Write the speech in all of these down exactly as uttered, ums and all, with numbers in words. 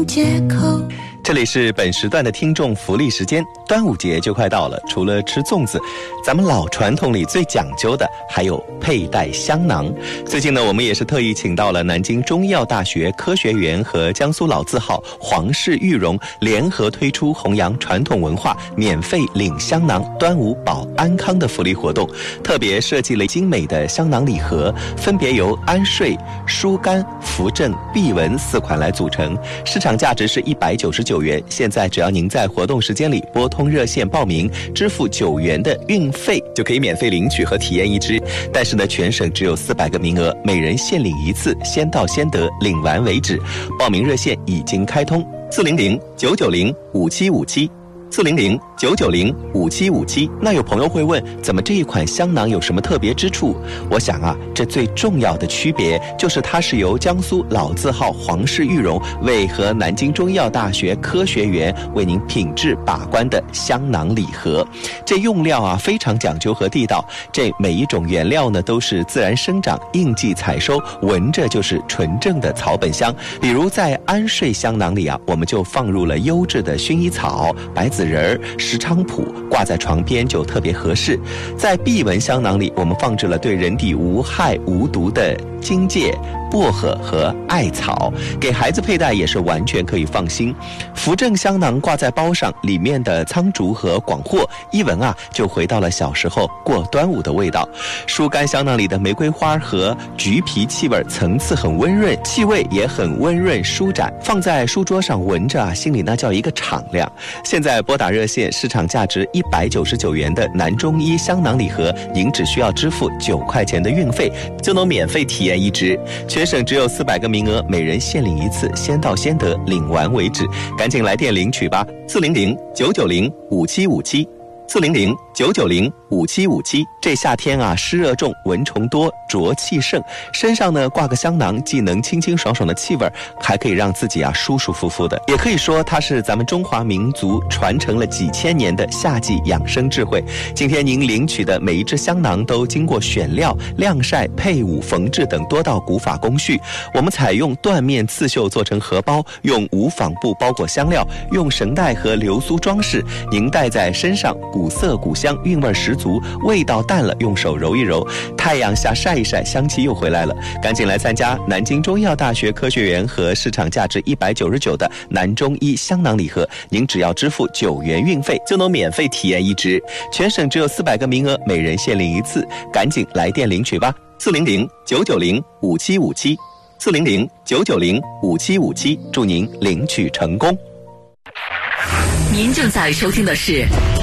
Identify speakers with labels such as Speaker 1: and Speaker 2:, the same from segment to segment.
Speaker 1: 借口。
Speaker 2: 这里是本时段的听众福利时间，端午节就快到了，除了吃粽子，咱们老传统里最讲究的还有佩戴香囊。最近呢，我们也是特意请到了南京中医药大学科学园和江苏老字号皇氏玉荣联合推出弘扬传统文化免费领香囊端午保安康的福利活动，特别设计了精美的香囊礼盒，分别由安睡、疏肝、扶正、避蚊四款来组成，市场价值是一百九十九元，现在只要您在活动时间里拨通热线报名，支付九元的运费，就可以免费领取和体验一支。但是呢，全省只有四百个名额，每人限领一次，先到先得，领完为止。报名热线已经开通，四零零九九零五七五七。四零零九九零五七五七。那有朋友会问，怎么这一款香囊有什么特别之处？我想啊，这最重要的区别就是它是由江苏老字号皇氏玉荣为和南京中医药大学科学园为您品质把关的香囊礼盒。这用料啊非常讲究和地道，这每一种原料呢都是自然生长、应季采收，闻着就是纯正的草本香。比如在安睡香囊里啊，我们就放入了优质的薰衣草、白子仁、石菖蒲，挂在床边就特别合适。在避蚊香囊里，我们放置了对人体无害无毒的荆芥、薄荷和艾草，给孩子佩戴也是完全可以放心。扶正香囊挂在包上，里面的苍竹和广藿一闻啊，就回到了小时候过端午的味道。疏肝香囊里的玫瑰花和橘皮气味层次很温润，气味也很温润舒展，放在书桌上闻着啊，心里那叫一个敞亮。现在拨打热线，市场价值一百九十九元的南中医香囊礼盒，您只需要支付九块钱的运费，就能免费体验一支。全省只有四百个名额，每人限领一次，先到先得，领完为止。赶紧来电领取吧，四零零九九零五七五七。四零零九九零五七五七。这夏天啊，湿热重，蚊虫多，浊气盛，身上呢挂个香囊，既能清清爽爽的气味，还可以让自己啊舒舒服服的。也可以说，它是咱们中华民族传承了几千年的夏季养生智慧。今天您领取的每一支香囊都经过选料、晾晒、配伍、缝制等多道古法工序。我们采用缎面刺绣做成荷包，用无纺布包裹香料，用绳带和流苏装饰。您戴在身上，古色古香，韵味十足，味道淡了用手揉一揉，太阳下晒一晒，香气又回来了。赶紧来参加南京中医药大学科学园和市场价值一百九十九的南中医香囊礼盒，您只要支付九元运费就能免费体验一支。全省只有四百个名额，每人限领一次，赶紧来电领取吧，四零零九九零五七五七。四零零九九零五七五七。祝您领取成功。
Speaker 3: 您正在收听的是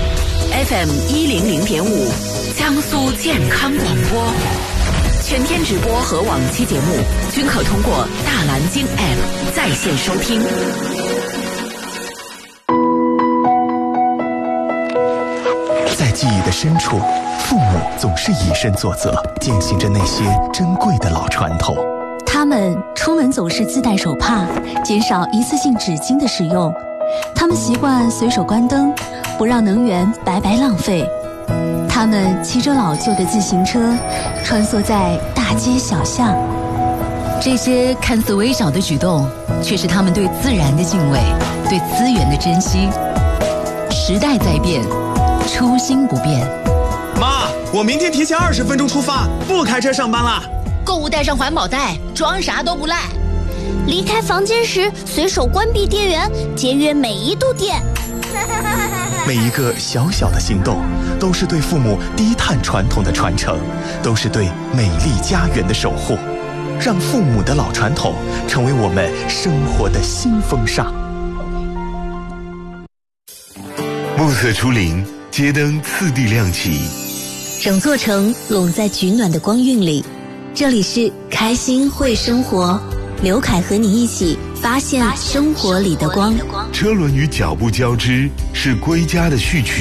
Speaker 3: F M 一零零点五江苏健康广播，全天直播和往期节目均可通过大蓝鲸 App 在线收听。
Speaker 4: 在记忆的深处，父母总是以身作则，践行着那些珍贵的老传统。
Speaker 5: 他们出门总是自带手帕，减少一次性纸巾的使用。他们习惯随手关灯，不让能源白白浪费。他们骑着老旧的自行车，穿梭在大街小巷。
Speaker 3: 这些看似微小的举动，却是他们对自然的敬畏，对资源的珍惜。时代在变，初心不变。
Speaker 6: 妈，我明天提前二十分钟出发，不开车上班啦。
Speaker 7: 购物带上环保袋，装啥都不赖。
Speaker 8: 离开房间时随手关闭电源，节约每一度电。
Speaker 4: 每一个小小的行动，都是对父母低碳传统的传承，都是对美丽家园的守护。让父母的老传统成为我们生活的新风尚。
Speaker 9: 暮色初临，街灯次第亮起，
Speaker 5: 整座城拢在取暖的光晕里。这里是开心会生活，刘凯和你一起发现生活里的光。
Speaker 9: 车轮与脚步交织，是归家的序曲。